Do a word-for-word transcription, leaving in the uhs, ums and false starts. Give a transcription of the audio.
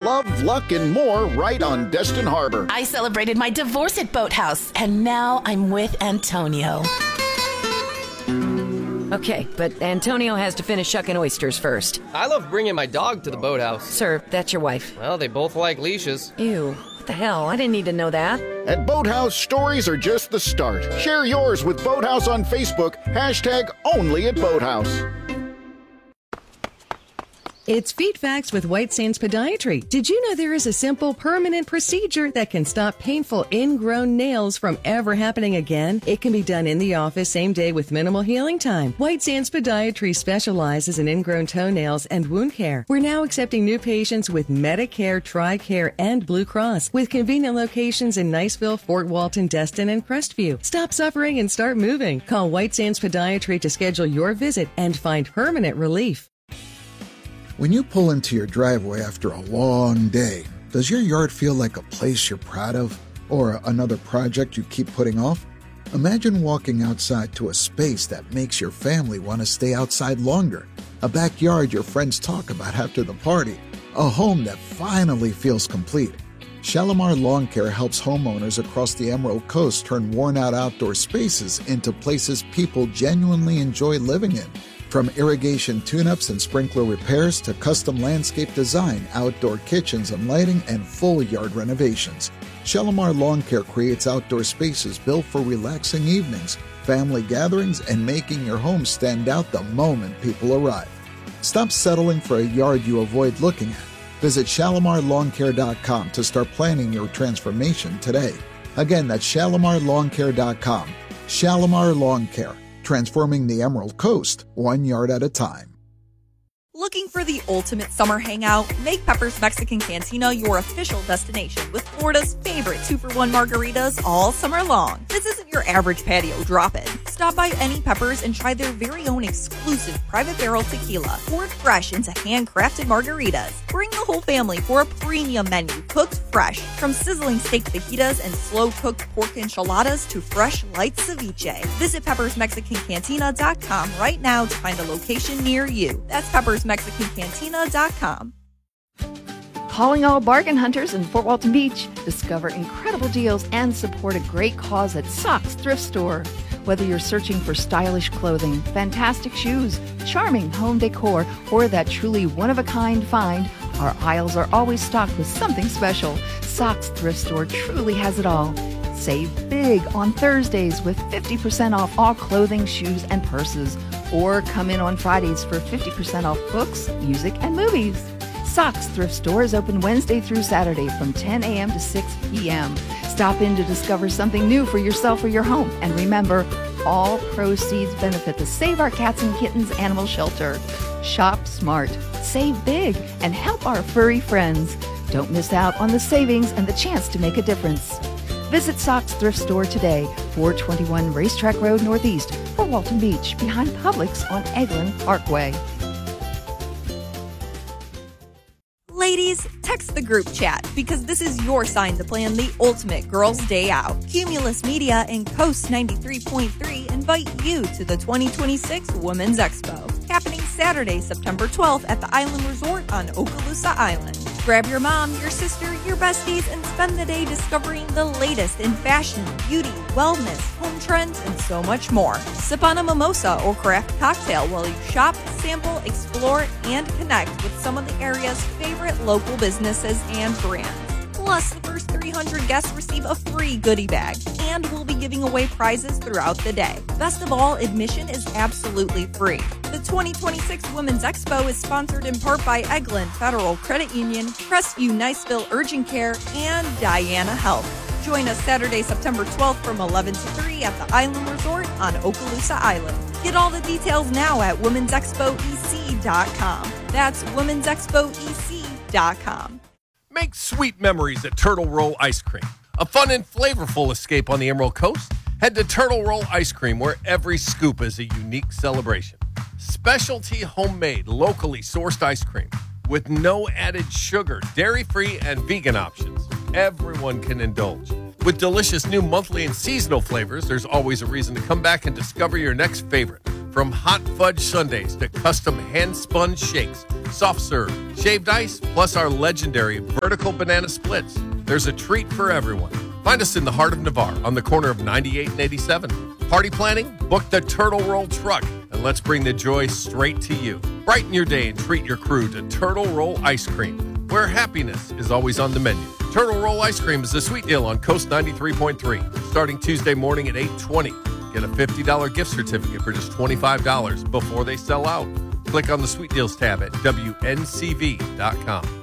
love, luck, and more right on Destin Harbor. I celebrated my divorce at Boathouse, and now I'm with Antonio. Okay, but Antonio has to finish shucking oysters first. I love bringing my dog to the boathouse. Sir, that's your wife. Well, they both like leashes. Ew, what the hell? I didn't need to know that. At Boathouse, stories are just the start. Share yours with Boathouse on Facebook, hashtag only at Boathouse. It's Feet Facts with White Sands Podiatry. Did you know there is a simple, permanent procedure that can stop painful ingrown nails from ever happening again? It can be done in the office same day with minimal healing time. White Sands Podiatry specializes in ingrown toenails and wound care. We're now accepting new patients with Medicare, TRICARE, and Blue Cross, with convenient locations in Niceville, Fort Walton, Destin, and Crestview. Stop suffering and start moving. Call White Sands Podiatry to schedule your visit and find permanent relief. When you pull into your driveway after a long day, does your yard feel like a place you're proud of or another project you keep putting off? Imagine walking outside to a space that makes your family want to stay outside longer, a backyard your friends talk about after the party, a home that finally feels complete. Shalimar Lawn Care helps homeowners across the Emerald Coast turn worn-out outdoor spaces into places people genuinely enjoy living in. From irrigation tune-ups and sprinkler repairs to custom landscape design, outdoor kitchens and lighting, and full yard renovations, Shalimar Lawn Care creates outdoor spaces built for relaxing evenings, family gatherings, and making your home stand out the moment people arrive. Stop settling for a yard you avoid looking at. Visit Shalimar Lawn Care dot com to start planning your transformation today. Again, that's Shalimar Lawn Care dot com. Shalimar Lawn Care. Transforming the Emerald Coast, one yard at a time. Looking for the ultimate summer hangout? Make Pepper's Mexican Cantina your official destination with Florida's favorite two-for-one margaritas all summer long. This isn't your average patio drop-in. Stop by any Pepper's and try their very own exclusive private barrel tequila, poured fresh into handcrafted margaritas. Bring the whole family for a premium menu cooked fresh, from sizzling steak fajitas and slow-cooked pork enchiladas to fresh light ceviche. Visit Pepper's Mexican Cantina dot com right now to find a location near you. That's Pepper's Mexican Cantina dot com. Calling all bargain hunters in Fort Walton Beach. Discover incredible deals and support a great cause at Socks Thrift Store. Whether you're searching for stylish clothing, fantastic shoes, charming home decor, or that truly one-of-a-kind find, our aisles are always stocked with something special. Socks Thrift Store truly has it all. Save big on Thursdays with fifty percent off all clothing, shoes, and purses. Or come in on Fridays for fifty percent off books, music, and movies. Socks Thrift Store is open Wednesday through Saturday from ten a.m. to six p.m. Stop in to discover something new for yourself or your home. And remember, all proceeds benefit the Save Our Cats and Kittens Animal Shelter. Shop smart, save big, and help our furry friends. Don't miss out on the savings and the chance to make a difference. Visit Socks Thrift Store today, four twenty-one Racetrack Road Northeast, Fort Walton Beach, behind Publix on Eglin Parkway. Ladies, text the group chat because this is your sign to plan the ultimate girls' day out. Cumulus Media and Coast ninety-three point three invite you to the twenty twenty-six Women's Expo, happening Saturday, September twelfth at the Island Resort on Okaloosa Island. Grab your mom, your sister, your besties, and spend the day discovering the latest in fashion, beauty, wellness, home trends, and so much more. Sip on a mimosa or craft cocktail while you shop, sample, explore, and connect with some of the area's favorite local businesses and brands. Plus, the first three hundred guests receive a free goodie bag, and we'll be giving away prizes throughout the day. Best of all, admission is absolutely free. The twenty twenty-six Women's Expo is sponsored in part by Eglin Federal Credit Union, Crestview Niceville Urgent Care, and Diana Health. Join us Saturday, September twelfth from eleven to three at the Island Resort on Okaloosa Island. Get all the details now at womens expo e c dot com. That's womens expo e c dot com. Make sweet memories at Turtle Roll Ice Cream. A fun and flavorful escape on the Emerald Coast? Head to Turtle Roll Ice Cream, where every scoop is a unique celebration. Specialty homemade, locally sourced ice cream with no added sugar, dairy-free, and vegan options. Everyone can indulge. With delicious new monthly and seasonal flavors, there's always a reason to come back and discover your next favorite. From hot fudge sundaes to custom hand-spun shakes, soft serve, shaved ice, plus our legendary vertical banana splits. There's a treat for everyone. Find us in the heart of Navarre on the corner of ninety-eight and eighty-seven. Party planning? Book the Turtle Roll truck, and let's bring the joy straight to you. Brighten your day and treat your crew to Turtle Roll Ice Cream, where happiness is always on the menu. Turtle Roll Ice Cream is a sweet deal on Coast ninety-three point three, starting Tuesday morning at eight twenty. Get a fifty dollars gift certificate for just twenty-five dollars before they sell out. Click on the Sweet Deals tab at W N C V dot com.